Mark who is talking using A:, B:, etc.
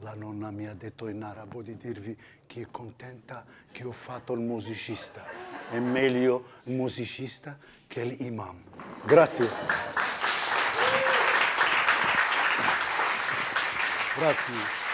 A: la nonna mi ha detto in arabo di dirvi che è contenta che ho fatto il musicista. È meglio il musicista che l'imam. Grazie. Grazie.